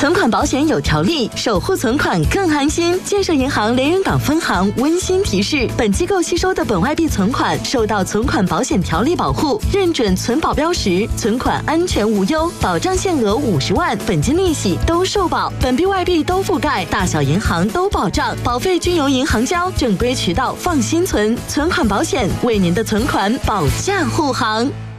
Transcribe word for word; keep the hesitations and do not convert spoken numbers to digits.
存款保险有条例，守护存款更安心。建设银行连云港分行温馨提示：本机构吸收的本外币存款受到存款保险条例保护，认准存保标识，存款安全无忧，保障限额五十万，本金利息都受保，本币外币都覆盖，大小银行都保障，保费均由银行交，正规渠道放心存。存款保险为您的存款保驾护航。